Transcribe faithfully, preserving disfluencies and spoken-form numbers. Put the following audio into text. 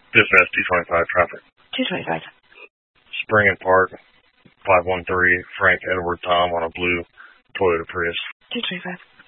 Dispatch two twenty-five traffic. two twenty-five. Spring and Park, five one three, Frank Edward Tom on a blue Toyota Prius. two twenty-five.